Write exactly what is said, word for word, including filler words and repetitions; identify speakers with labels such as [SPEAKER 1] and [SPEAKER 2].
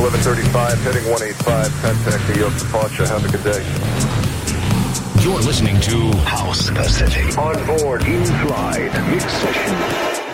[SPEAKER 1] eleven thirty-five, heading one eighty-five, contact New York departure. Have a good day.
[SPEAKER 2] You're listening to
[SPEAKER 3] House Pacific.
[SPEAKER 4] On board, in flight, mix session.